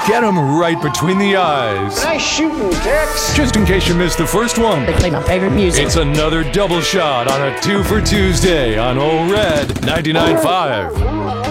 Get them right between the eyes. Nice shooting, Tex. Just in case you missed the first one. They play my favorite music. It's another double shot on a 2 for Tuesday on Old Red 99.5.